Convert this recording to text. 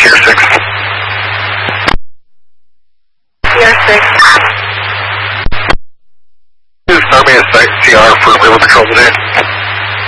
Tier 6. Tier 6. This is Army at site, CR for River Patrol today.